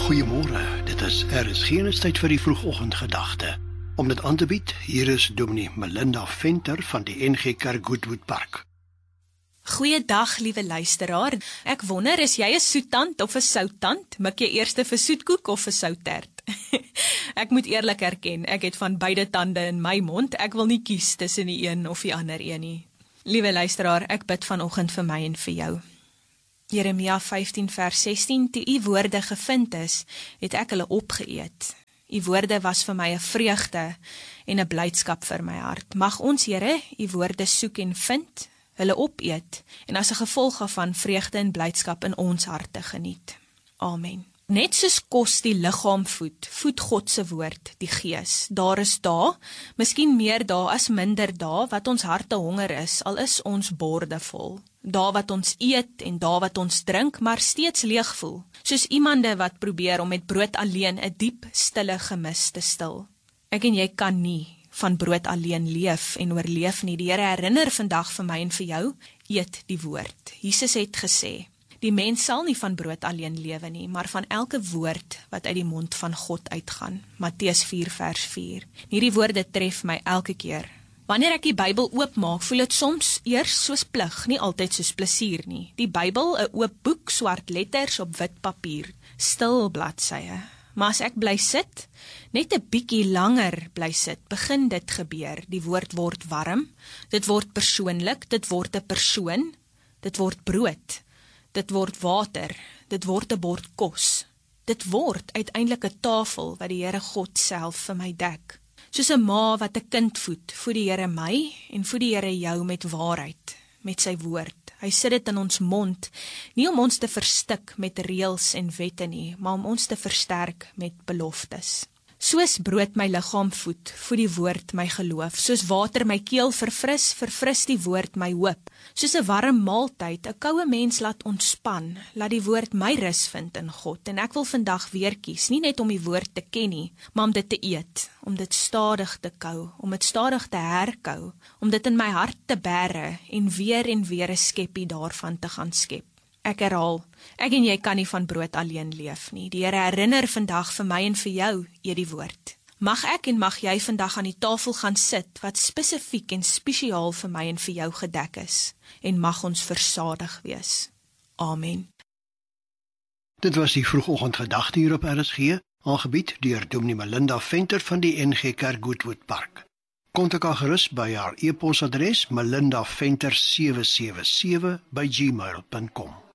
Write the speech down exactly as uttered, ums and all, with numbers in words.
Goeiemôre, dit is R S G en is tyd vir die vroegoggendgedagte. Om dit aan te bied, hier is Dominee Melinda Venter van die N G Kerk Goodwood Park. Goeiedag, liewe luisteraar. Ek wonder, is jy 'n soetant of 'n soutant? Mik jy eerste vir soetkoek of vir soutert? Ek moet eerlik erken, ek het van beide tande in my mond. Ek wil nie kies tussen die een of die ander een nie. Liewe luisteraar, ek bid vanoggend vir my en vir jou. Jeremia vyftien vers sestien, toe u woorde gevind is, het ek hulle opgeëet. U woorde was vir my 'n vreugde en 'n blydskap vir my hart. Mag ons, Here, u woorde soek en vind, hulle opeet, en as 'n gevolg daarvan vreugde en blydskap in ons harte geniet. Amen. Net soos kos die liggaam voed, voed God se woord die gees. Daar is dae, miskien meer dae as minder dae, wat ons harte honger is, al is ons borde vol. Dae wat ons eet en dae wat ons drink, maar steeds leeg voel. Soos iemande wat probeer om met brood alleen 'n diep, stille gemis te stil. Ek en jy kan nie van brood alleen leef en oorleef nie. Die Here herinner vandag vir my en vir jou, eet die woord. Jesus het gesê, die mens sal nie van brood alleen lewe nie, maar van elke woord wat uit die mond van God uitgaan. Matteus vier vers vier. Hierdie woorde tref my elke keer. Wanneer ek die Bybel oopmaak, voel dit soms eers soos plig, nie altyd soos plesier nie. Die Bybel, 'n oop boek, swart letters op wit papier, stil bladsye. Maar as ek bly sit, net 'n bietjie langer bly sit, begin dit gebeur. Die woord word warm, dit word persoonlik, dit word 'n persoon, dit word brood, dit word water, dit word 'n bord kos. Dit word uiteindelik 'n tafel wat die Here God self vir my dek. Soos 'n ma wat 'n kind voed, voed die Here my en voed die Here jou met waarheid, met sy woord. Hy sit dit in ons mond, nie om ons te verstik met reëls en wette nie, maar om ons te versterk met beloftes. Soos brood my liggaam voed, voed die woord my geloof. Soos water my keel verfris, verfris die woord my hoop. Soos 'n warm maaltyd, 'n koue mens laat ontspan, laat die woord my rus vind in God. En ek wil vandag weer kies, nie net om die woord te ken nie, maar om dit te eet, om dit stadig te kou, om dit stadig te herkou, om dit in my hart te bære en weer en weer 'n skeppie daarvan te gaan skep. Ek herhaal, ek en jy kan nie van brood alleen leef nie. Die Here herinner vandag vir my en vir jou, eet die woord. Mag ek en mag jy vandag aan die tafel gaan sit, wat spesifiek en spesiaal vir my en vir jou gedek is, en mag ons versadig wees. Amen. Dit was die vroegoggendgedagte hier op R S G, aangebied deur Dominee Melinda Venter van die N G Kerk Goodwood Park. Kontak haar gerus by haar e-posadres melinda venter sewe sewe sewe by gmail punt com.